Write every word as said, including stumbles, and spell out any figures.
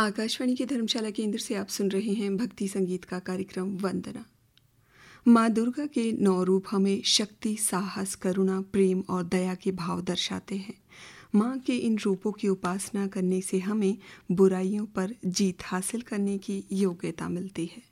आकाशवाणी की धर्मशाला केंद्र से आप सुन रहे हैं भक्ति संगीत का कार्यक्रम वंदना। माँ दुर्गा के नौ रूप हमें शक्ति, साहस, करुणा, प्रेम और दया के भाव दर्शाते हैं। माँ के इन रूपों की उपासना करने से हमें बुराइयों पर जीत हासिल करने की योग्यता मिलती है।